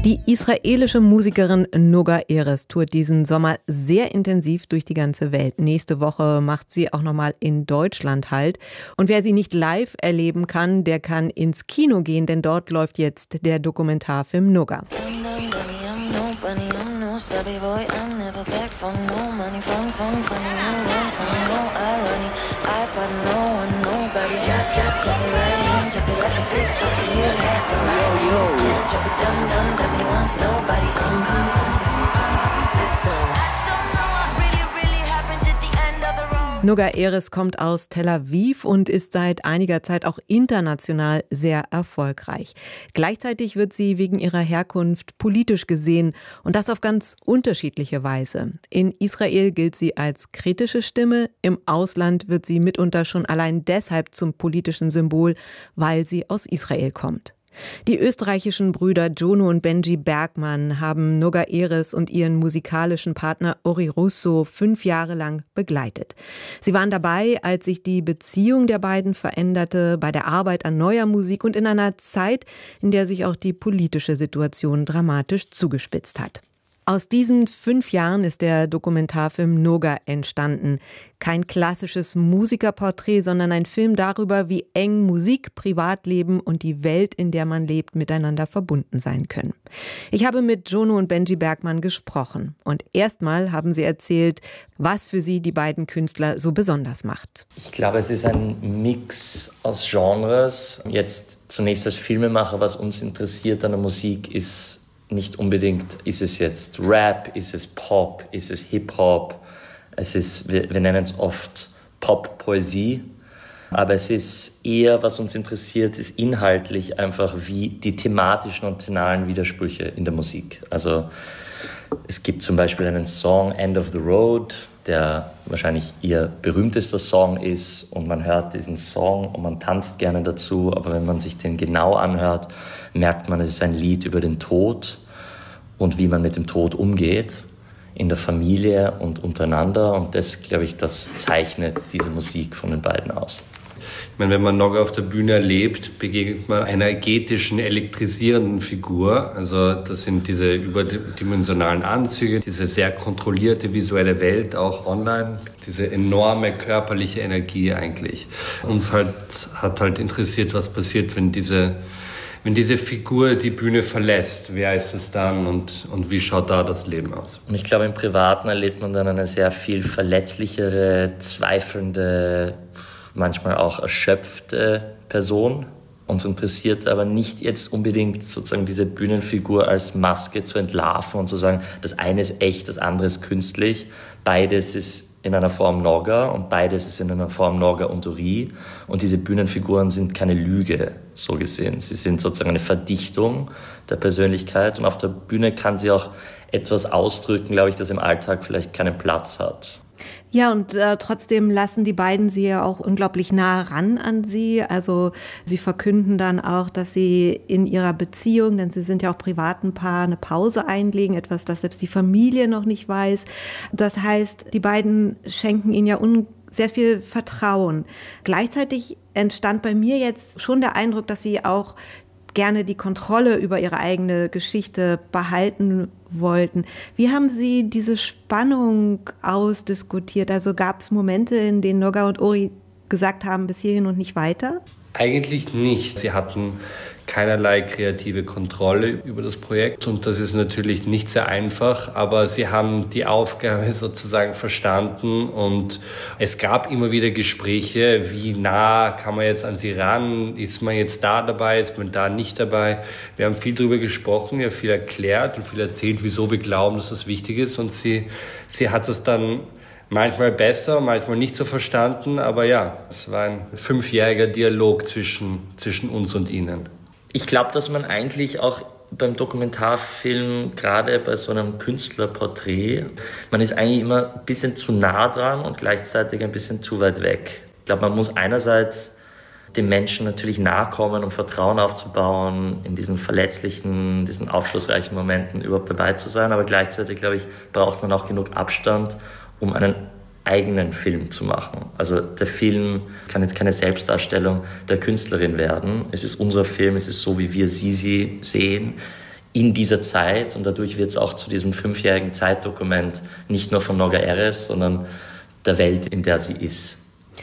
Die israelische Musikerin Noga Erez tourt diesen Sommer sehr intensiv durch die ganze Welt. Nächste Woche macht sie auch nochmal in Deutschland Halt. Und wer sie nicht live erleben kann, der kann ins Kino gehen, denn dort läuft jetzt der Dokumentarfilm Noga. Noga Erez kommt aus Tel Aviv und ist seit einiger Zeit auch international sehr erfolgreich. Gleichzeitig wird sie wegen ihrer Herkunft politisch gesehen und das auf ganz unterschiedliche Weise. In Israel gilt sie als kritische Stimme, im Ausland wird sie mitunter schon allein deshalb zum politischen Symbol, weil sie aus Israel kommt. Die österreichischen Brüder Jono und Benji Bergmann haben Noga Erez und ihren musikalischen Partner Ori Russo 5 Jahre lang begleitet. Sie waren dabei, als sich die Beziehung der beiden veränderte, bei der Arbeit an neuer Musik und in einer Zeit, in der sich auch die politische Situation dramatisch zugespitzt hat. Aus diesen 5 Jahren ist der Dokumentarfilm Noga entstanden. Kein klassisches Musikerporträt, sondern ein Film darüber, wie eng Musik, Privatleben und die Welt, in der man lebt, miteinander verbunden sein können. Ich habe mit Jono und Benji Bergmann gesprochen. Und erstmal haben sie erzählt, was für sie die beiden Künstler so besonders macht. Ich glaube, es ist ein Mix aus Genres. Jetzt zunächst als Filmemacher, was uns interessiert an der Musik, ist nicht unbedingt, ist es jetzt Rap, ist es Pop, ist es Hip-Hop, es ist, wir nennen es oft Pop-Poesie, aber es ist eher, was uns interessiert, ist inhaltlich einfach wie die thematischen und tonalen Widersprüche in der Musik. Also es gibt zum Beispiel einen Song, End of the Road, der wahrscheinlich ihr berühmtester Song ist und man hört diesen Song und man tanzt gerne dazu, aber wenn man sich den genau anhört, merkt man, es ist ein Lied über den Tod und wie man mit dem Tod umgeht in der Familie und untereinander und das, glaube ich, das zeichnet diese Musik von den beiden aus. Ich meine, wenn man Noga auf der Bühne erlebt, begegnet man einer energetischen, elektrisierenden Figur. Also das sind diese überdimensionalen Anzüge, diese sehr kontrollierte visuelle Welt, auch online, diese enorme körperliche Energie eigentlich. Uns hat halt interessiert, was passiert, wenn diese Figur die Bühne verlässt. Wer ist es dann und wie schaut da das Leben aus? Und ich glaube, im Privaten erlebt man dann eine sehr viel verletzlichere, zweifelnde, manchmal auch erschöpfte Person. Uns interessiert aber nicht jetzt unbedingt sozusagen diese Bühnenfigur als Maske zu entlarven und zu sagen, das eine ist echt, das andere ist künstlich. Beides ist in einer Form Noga und beides ist in einer Form Noga und Ori. Und diese Bühnenfiguren sind keine Lüge, so gesehen. Sie sind sozusagen eine Verdichtung der Persönlichkeit und auf der Bühne kann sie auch etwas ausdrücken, glaube ich, das im Alltag vielleicht keinen Platz hat. Ja, und trotzdem lassen die beiden sie ja auch unglaublich nah ran an sie. Also sie verkünden dann auch, dass sie in ihrer Beziehung, denn sie sind ja auch privaten Paar, eine Pause einlegen, etwas, das selbst die Familie noch nicht weiß. Das heißt, die beiden schenken ihnen ja sehr viel Vertrauen. Gleichzeitig entstand bei mir jetzt schon der Eindruck, dass sie auch gerne die Kontrolle über ihre eigene Geschichte behalten wollten. Wie haben Sie diese Spannung ausdiskutiert? Also gab es Momente, in denen Noga und Ori gesagt haben, bis hierhin und nicht weiter? Eigentlich nicht. Sie hatten keinerlei kreative Kontrolle über das Projekt und das ist natürlich nicht sehr einfach, aber sie haben die Aufgabe sozusagen verstanden und es gab immer wieder Gespräche, wie nah kann man jetzt an sie ran, ist man jetzt da dabei, ist man da nicht dabei. Wir haben viel darüber gesprochen, ja viel erklärt und viel erzählt, wieso wir glauben, dass das wichtig ist und sie hat das dann manchmal besser, manchmal nicht so verstanden, aber ja, es war ein 5-jähriger Dialog zwischen uns und ihnen. Ich glaube, dass man eigentlich auch beim Dokumentarfilm, gerade bei so einem Künstlerporträt, man ist eigentlich immer ein bisschen zu nah dran und gleichzeitig ein bisschen zu weit weg. Ich glaube, man muss einerseits dem Menschen natürlich nahe kommen, um Vertrauen aufzubauen, in diesen verletzlichen, diesen aufschlussreichen Momenten überhaupt dabei zu sein, aber gleichzeitig, glaube ich, braucht man auch genug Abstand, um einen eigenen Film zu machen. Also der Film kann jetzt keine Selbstdarstellung der Künstlerin werden. Es ist unser Film, es ist so, wie wir sie sehen. in dieser Zeit und dadurch wird es auch zu diesem 5-jährigen Zeitdokument nicht nur von Noga Erez, sondern der Welt, in der sie ist.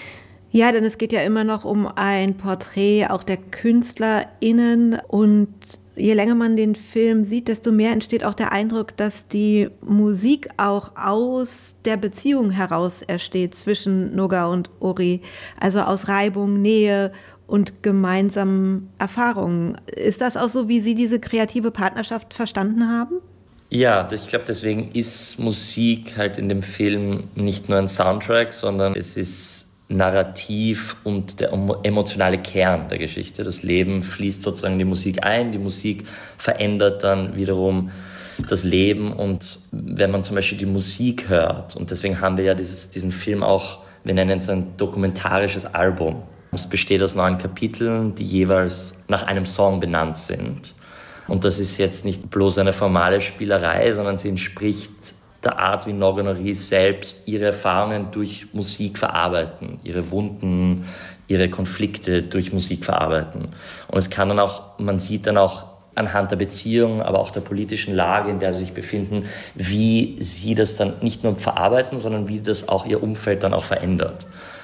Ja, denn es geht ja immer noch um ein Porträt auch der KünstlerInnen und je länger man den Film sieht, desto mehr entsteht auch der Eindruck, dass die Musik auch aus der Beziehung heraus entsteht zwischen Noga und Ori, also aus Reibung, Nähe und gemeinsamen Erfahrungen. Ist das auch so, wie Sie diese kreative Partnerschaft verstanden haben? Ja, ich glaube, deswegen ist Musik halt in dem Film nicht nur ein Soundtrack, sondern es ist Narrativ und der emotionale Kern der Geschichte. Das Leben fließt sozusagen in die Musik ein, die Musik verändert dann wiederum das Leben und wenn man zum Beispiel die Musik hört, und deswegen haben wir ja diesen Film auch, wir nennen es ein dokumentarisches Album. Es besteht aus 9 Kapiteln, die jeweils nach einem Song benannt sind. Und das ist jetzt nicht bloß eine formale Spielerei, sondern sie entspricht der Art, wie Noga Norie selbst ihre Erfahrungen durch Musik verarbeiten, ihre Wunden, ihre Konflikte durch Musik verarbeiten. Und es kann dann auch, man sieht dann auch anhand der Beziehung, aber auch der politischen Lage, in der sie sich befinden, wie sie das dann nicht nur verarbeiten, sondern wie das auch ihr Umfeld dann auch verändert.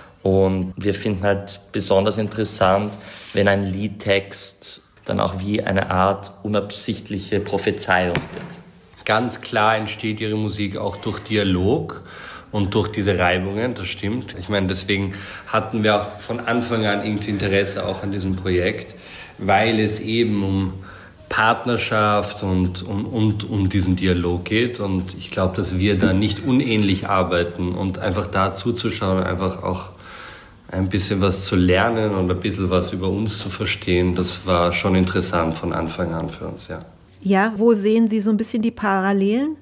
Und wir finden halt besonders interessant, wenn ein Liedtext dann auch wie eine Art unabsichtliche Prophezeiung wird. Ganz klar entsteht ihre Musik auch durch Dialog und durch diese Reibungen, das stimmt. Ich meine, deswegen hatten wir auch von Anfang an irgendwie Interesse auch an diesem Projekt, weil es eben um Partnerschaft und um diesen Dialog geht. Und ich glaube, dass wir da nicht unähnlich arbeiten und einfach da zuzuschauen, einfach auch ein bisschen was zu lernen und ein bisschen was über uns zu verstehen, das war schon interessant von Anfang an für uns, ja. Ja, wo sehen Sie so ein bisschen die Parallelen?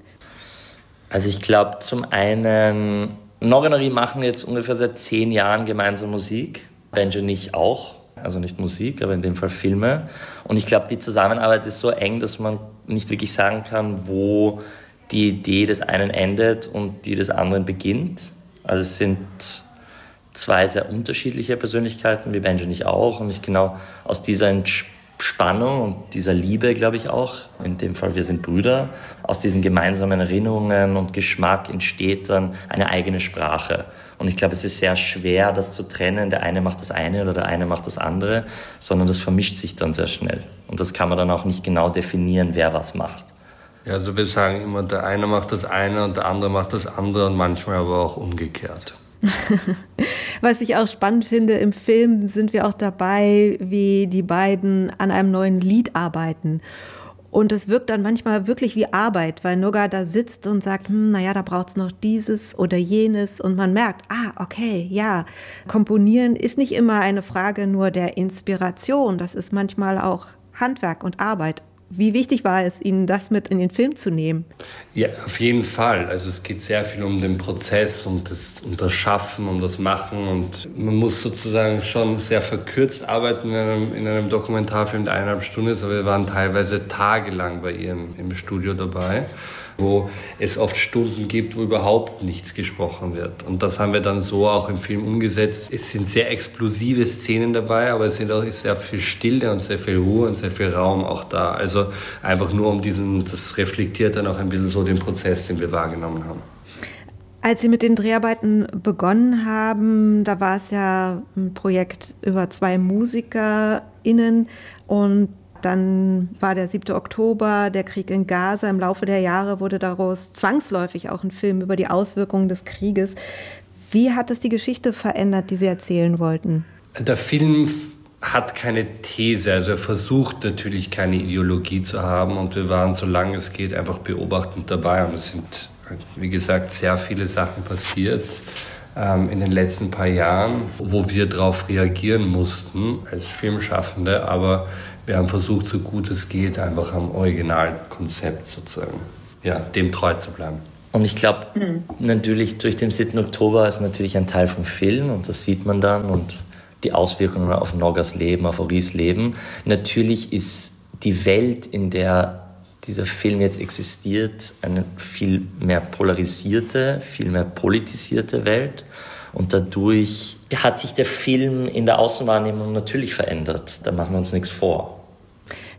Also ich glaube zum einen, Noga Norie machen jetzt ungefähr seit 10 Jahren gemeinsam Musik, Benji und ich auch, also nicht Musik, aber in dem Fall Filme. Und ich glaube, die Zusammenarbeit ist so eng, dass man nicht wirklich sagen kann, wo die Idee des einen endet und die des anderen beginnt. Also es sind 2 sehr unterschiedliche Persönlichkeiten, wie Benji und ich auch. Und ich genau aus dieser Spannung und dieser Liebe, glaube ich auch, in dem Fall wir sind Brüder, aus diesen gemeinsamen Erinnerungen und Geschmack entsteht dann eine eigene Sprache. Und ich glaube, es ist sehr schwer, das zu trennen, der eine macht das eine oder der eine macht das andere, sondern das vermischt sich dann sehr schnell. Und das kann man dann auch nicht genau definieren, wer was macht. Ja, also wir sagen immer, der eine macht das eine und der andere macht das andere und manchmal aber auch umgekehrt. Was ich auch spannend finde, im Film sind wir auch dabei, wie die beiden an einem neuen Lied arbeiten. Und es wirkt dann manchmal wirklich wie Arbeit, weil Noga da sitzt und sagt, naja, da braucht es noch dieses oder jenes. Und man merkt, okay, ja, Komponieren ist nicht immer eine Frage nur der Inspiration. Das ist manchmal auch Handwerk und Arbeit. Wie wichtig war es, Ihnen das mit in den Film zu nehmen? Ja, auf jeden Fall. Also es geht sehr viel um den Prozess, um das Schaffen, um das Machen. Und man muss sozusagen schon sehr verkürzt arbeiten in einem Dokumentarfilm, der 1,5 Stunden ist. Aber wir waren teilweise tagelang bei ihr im Studio dabei, wo es oft Stunden gibt, wo überhaupt nichts gesprochen wird. Und das haben wir dann so auch im Film umgesetzt. Es sind sehr explosive Szenen dabei, aber es ist sehr viel Stille und sehr viel Ruhe und sehr viel Raum auch da. Also einfach nur das reflektiert dann auch ein bisschen so den Prozess, den wir wahrgenommen haben. Als Sie mit den Dreharbeiten begonnen haben, da war es ja ein Projekt über 2 MusikerInnen und dann war der 7. Oktober, der Krieg in Gaza. Im Laufe der Jahre wurde daraus zwangsläufig auch ein Film über die Auswirkungen des Krieges. Wie hat es die Geschichte verändert, die Sie erzählen wollten? Der Film hat keine These, also er versucht natürlich keine Ideologie zu haben und wir waren, solange es geht, einfach beobachtend dabei und es sind, wie gesagt, sehr viele Sachen passiert in den letzten paar Jahren, wo wir darauf reagieren mussten als Filmschaffende, aber wir haben versucht, so gut es geht, einfach am Originalkonzept sozusagen, ja, dem treu zu bleiben. Und ich glaube, natürlich durch den 7. Oktober ist natürlich ein Teil vom Film und das sieht man dann und die Auswirkungen auf Nogas Leben, auf Oris Leben. Natürlich ist die Welt, in der dieser Film jetzt existiert, eine viel mehr polarisierte, viel mehr politisierte Welt. Und dadurch hat sich der Film in der Außenwahrnehmung natürlich verändert. Da machen wir uns nichts vor.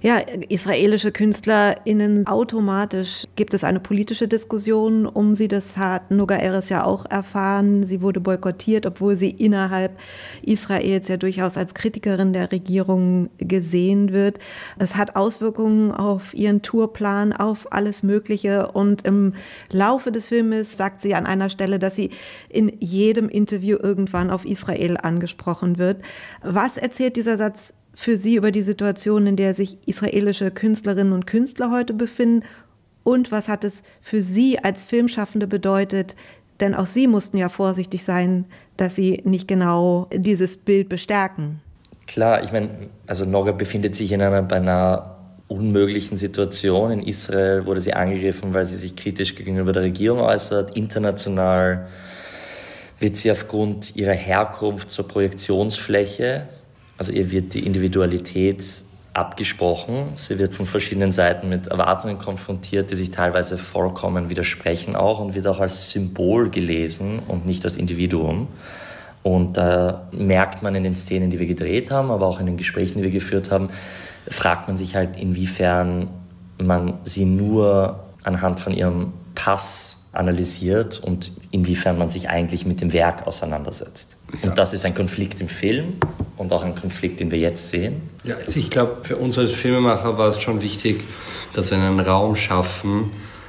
Ja, israelische KünstlerInnen, automatisch gibt es eine politische Diskussion um sie. Das hat Noga Erez ja auch erfahren. Sie wurde boykottiert, obwohl sie innerhalb Israels ja durchaus als Kritikerin der Regierung gesehen wird. Es hat Auswirkungen auf ihren Tourplan, auf alles Mögliche. Und im Laufe des Filmes sagt sie an einer Stelle, dass sie in jedem Interview irgendwann auf Israel angesprochen wird. Was erzählt dieser Satz für Sie über die Situation, in der sich israelische Künstlerinnen und Künstler heute befinden? Und was hat es für Sie als Filmschaffende bedeutet? Denn auch Sie mussten ja vorsichtig sein, dass Sie nicht genau dieses Bild bestärken. Klar, ich meine, also Noga befindet sich in einer beinahe unmöglichen Situation. In Israel wurde sie angegriffen, weil sie sich kritisch gegenüber der Regierung äußert. International wird sie aufgrund ihrer Herkunft zur Projektionsfläche. Also ihr wird die Individualität abgesprochen. Sie wird von verschiedenen Seiten mit Erwartungen konfrontiert, die sich teilweise vollkommen widersprechen auch und wird auch als Symbol gelesen und nicht als Individuum. Und da merkt man in den Szenen, die wir gedreht haben, aber auch in den Gesprächen, die wir geführt haben, fragt man sich halt, inwiefern man sie nur anhand von ihrem Pass analysiert und inwiefern man sich eigentlich mit dem Werk auseinandersetzt. Ja. Und das ist ein Konflikt im Film und auch ein Konflikt, den wir jetzt sehen. Ja, also ich glaube, für uns als Filmemacher war es schon wichtig, dass wir einen Raum schaffen,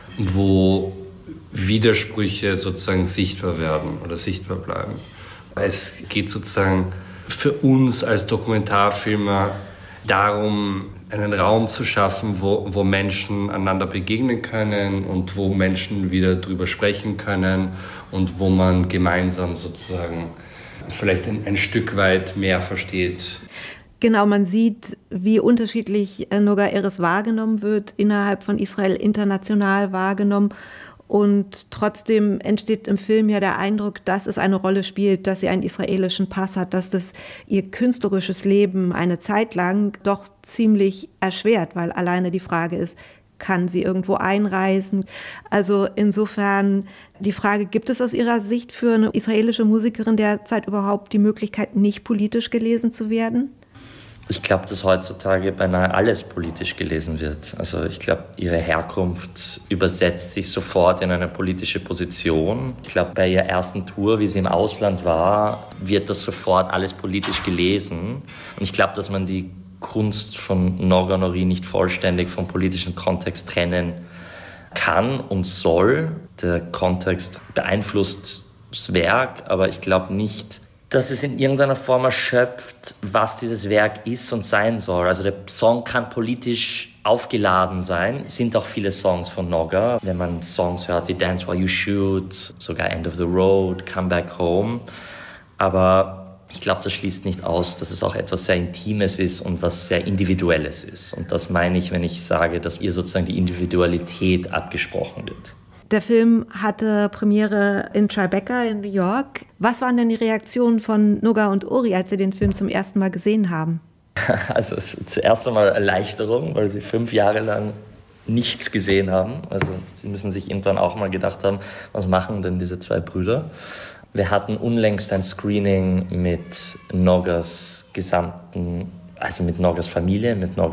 wo Widersprüche sozusagen sichtbar werden oder sichtbar bleiben. Es geht sozusagen für uns als Dokumentarfilmer darum, einen Raum zu schaffen, wo Menschen einander begegnen können und wo Menschen wieder drüber sprechen können und wo man gemeinsam sozusagen vielleicht ein Stück weit mehr versteht. Genau, man sieht, wie unterschiedlich Noga Erez wahrgenommen wird, innerhalb von Israel, international wahrgenommen. Und trotzdem entsteht im Film ja der Eindruck, dass es eine Rolle spielt, dass sie einen israelischen Pass hat, dass das ihr künstlerisches Leben eine Zeit lang doch ziemlich erschwert, weil alleine die Frage ist, kann sie irgendwo einreisen? Also insofern die Frage, gibt es aus Ihrer Sicht für eine israelische Musikerin derzeit überhaupt die Möglichkeit, nicht politisch gelesen zu werden? Ich glaube, dass heutzutage beinahe alles politisch gelesen wird. Also ich glaube, ihre Herkunft übersetzt sich sofort in eine politische Position. Ich glaube, bei ihrer ersten Tour, wie sie im Ausland war, wird das sofort alles politisch gelesen. Und ich glaube, dass man die Kunst von Noga Nouri nicht vollständig vom politischen Kontext trennen kann und soll. Der Kontext beeinflusst das Werk, aber ich glaube nicht, dass es in irgendeiner Form erschöpft, was dieses Werk ist und sein soll. Also der Song kann politisch aufgeladen sein, sind auch viele Songs von Noga. Wenn man Songs hört wie Dance While You Shoot, sogar End of the Road, Come Back Home. Aber ich glaube, das schließt nicht aus, dass es auch etwas sehr Intimes ist und was sehr Individuelles ist. Und das meine ich, wenn ich sage, dass ihr sozusagen die Individualität abgesprochen wird. Der Film hatte Premiere in Tribeca in New York. Was waren denn die Reaktionen von Noga und Uri, als sie den Film zum ersten Mal gesehen haben? Also zuerst einmal Erleichterung, weil sie 5 Jahre lang nichts gesehen haben. Also sie müssen sich irgendwann auch mal gedacht haben, was machen denn diese 2 Brüder? Wir hatten unlängst ein Screening mit Nogas mit Nogas Familie,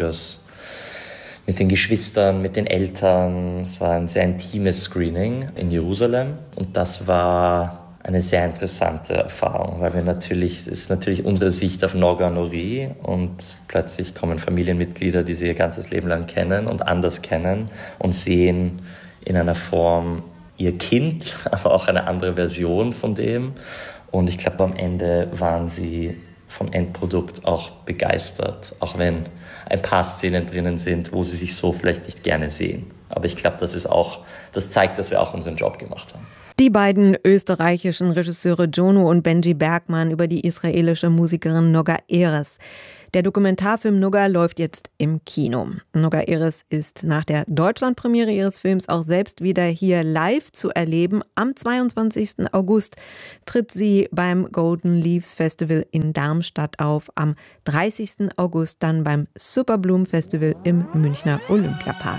mit den Geschwistern, mit den Eltern. Es war ein sehr intimes Screening in Jerusalem und das war eine sehr interessante Erfahrung, weil es ist natürlich unsere Sicht auf Noga Nouri und plötzlich kommen Familienmitglieder, die sie ihr ganzes Leben lang kennen und anders kennen und sehen in einer Form ihr Kind, aber auch eine andere Version von dem. Und ich glaube, am Ende waren sie vom Endprodukt auch begeistert, auch wenn ein paar Szenen drinnen sind, wo sie sich so vielleicht nicht gerne sehen. Aber ich glaube, das zeigt, dass wir auch unseren Job gemacht haben. Die beiden österreichischen Regisseure Jono und Benji Bergmann über die israelische Musikerin Noga Erez. Der Dokumentarfilm Noga läuft jetzt im Kino. Noga Erez ist nach der Deutschlandpremiere ihres Films auch selbst wieder hier live zu erleben. Am 22. August tritt sie beim Golden Leaves Festival in Darmstadt auf. Am 30. August dann beim Superbloom Festival im Münchner Olympiapark.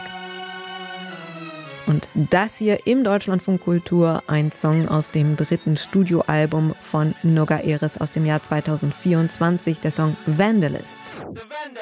Und das hier im Deutschlandfunk Kultur, ein Song aus dem 3. Studioalbum von Noga Erez aus dem Jahr 2024, der Song Vandalist.